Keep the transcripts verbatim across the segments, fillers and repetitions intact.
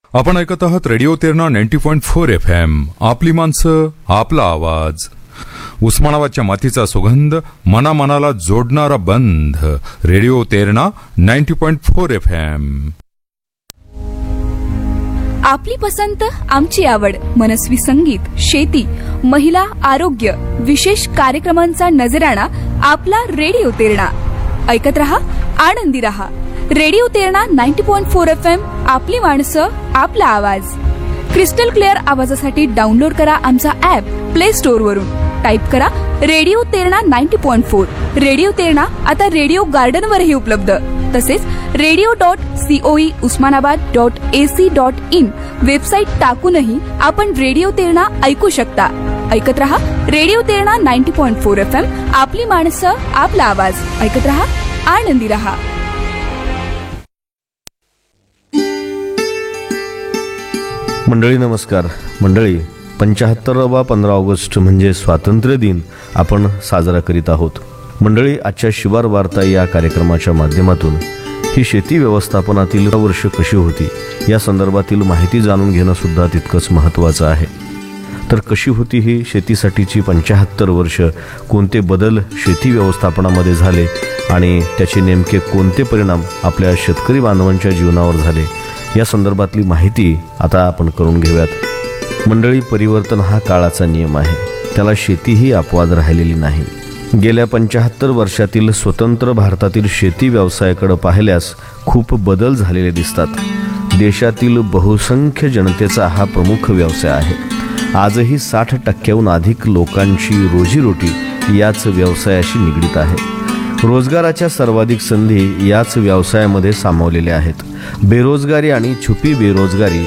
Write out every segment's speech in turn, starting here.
आपण ऐकत आहात radio Terna ninety point four F M. आपली माणसं, आपला आवाज. उस्मानाबादच्या मातीचा सुगंध, मनामनाला जोडणारा बंध. Radio Terna ninety point four F M. आपली पसंत, आमची आवड. मनस्वी संगीत, शेती, महिला, आरोग्य, विशेष कार्यक्रमांचा नजराणा. आपला रेडिओ तेरणा. ऐकत रहा, आनंदी रहा. Radio Terna ninety point four F M. आपली माणसं, आपला आवाज. क्रिस्टल क्लिअर आवाजासाठी डाउनलोड करा आमचा ऍप प्ले स्टोअर वरून. टाईप करा radio Terna ninety point four. Radio Terna आता रेडिओ गार्डन वरही उपलब्ध. तसेच radio dot COE Osmanabad dot AC dot in website टाकूनही आपण रेडिओ तेरणा ऐकू शकता. ऐकत रहा radio Terna ninety point four F M. आपली माणसं, आपला आवाज. ऐकत रहा, आनंदी रहा. मंडळी नमस्कार. मंडळी, पंचाहत्तरावा पंधरा ऑगस्ट म्हणजे स्वातंत्र्य दिन आपण साजरा करीत आहोत. मंडळी, आजच्या शिवार वार्ता या कार्यक्रमाच्या माध्यमातून ही शेती व्यवस्थापनातील वर्ष कशी होती या संदर्भातील माहिती जाणून घेणं सुद्धा तितकंच महत्त्वाचं आहे. तर कशी होती ही शेतीसाठीची पंचाहत्तर वर्ष, कोणते बदल शेती व्यवस्थापनामध्ये झाले आणि त्याचे नेमके कोणते परिणाम आपल्या शेतकरी बांधवांच्या जीवनावर झाले या संदर्भातली माहिती आता आपण करून घेऊयात. मंडळी, परिवर्तन हा काळाचा नियम आहे, त्याला शेतीही अपवाद राहिलेली नाही. गेल्या पंचाहत्तर वर्षातील स्वतंत्र भारतातील शेती व्यवसायाकडे पाहिल्यास खूप बदल झालेले दिसतात. देशातील बहुसंख्य जनतेचा हा प्रमुख व्यवसाय आहे. आजही साठ टक्क्याहून अधिक लोकांची रोजीरोटी याच व्यवसायाशी निगडीत आहे. रोजगाराच्या सर्वाधिक संधी याच व्यवसायामध्ये सामावलेल्या आहेत. बेरोजगारी आणि छुपी बेरोजगारी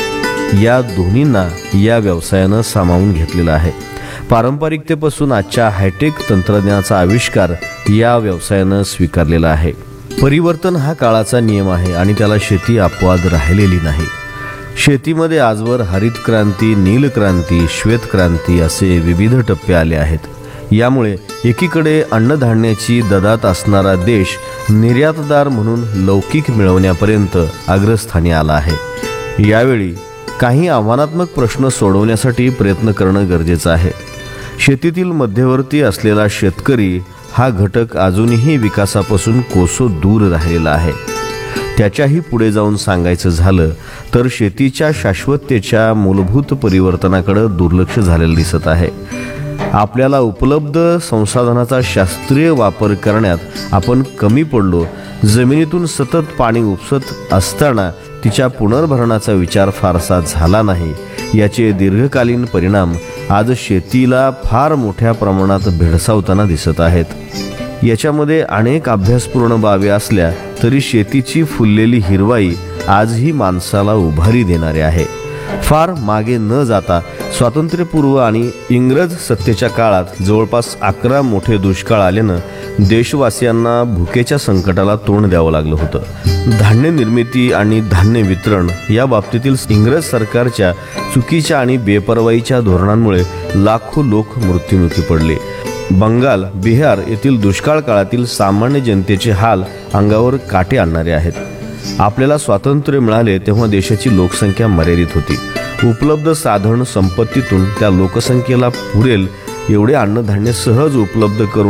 या दोन्हींना या व्यवसायानं सामावून घेतलेला आहे. पारंपरिकतेपासून आजच्या हायटेक तंत्रज्ञानाचा आविष्कार या व्यवसायानं स्वीकारलेला आहे. परिवर्तन हा काळाचा नियम आहे आणि त्याला शेती अपवाद राहिलेली नाही. शेतीमध्ये आजवर हरित क्रांती, नील क्रांती, श्वेत क्रांती असे विविध टप्पे आले आहेत. यामुळे एकीकडे अन्नधान्याची ददात असणारा देश निर्यातदार म्हणून लौकिक मिळवण्यापर्यंत अग्रस्थानी आला आहे. यावेळी काही आव्हानात्मक प्रश्न सोडवण्यासाठी प्रयत्न करणं गरजेचं आहे. शेतीतील मध्यवर्ती असलेला शेतकरी हा घटक अजूनही विकासापासून कोसो दूर राहिलेला आहे. त्याच्याही पुढे जाऊन सांगायचं झालं तर शेतीच्या शाश्वततेच्या मूलभूत परिवर्तनाकडे दुर्लक्ष झालेलं दिसत आहे. आपल्याला उपलब्ध संसाधनाचा शास्त्रीय वापर करण्यात आपण कमी पडलो. जमिनीतून सतत पाणी उपसत असताना तिच्या पुनर्भरणाचा विचार फारसा झाला नाही. याचे दीर्घकालीन परिणाम आज शेतीला फार मोठ्या प्रमाणात भेडसावताना दिसत आहेत. याच्यामध्ये अनेक अभ्यासपूर्ण बाबी असल्या तरी शेतीची फुललेली हिरवाई आजही माणसाला उभारी देणारी आहे. फार मागे न जाता स्वातंत्र्यपूर्व आणि इंग्रज सत्तेच्या काळात जवळपास अकरा मोठे दुष्काळ आल्यानं देशवासियांना भुकेच्या संकटाला तोंड द्यावं लागलं होतं. धान्य निर्मिती आणि धान्य वितरण या बाबतीतील इंग्रज सरकारच्या चुकीच्या आणि बेपर्वाईच्या धोरणांमुळे लाखो लोक मृत्युमुखी पडले. बंगाल, बिहार येथील दुष्काळ काळातील सामान्य जनतेचे हाल अंगावर काटे आणणारे आहेत. आपल्याला स्वातंत्र्य मिळाले तेव्हा देशाची लोकसंख्या मर्यादित होती. उपलब्ध साधन संपत्तीतून त्या लोकसंख्येला पुरेल एवढे अन्नधान्य सहज उपलब्ध करून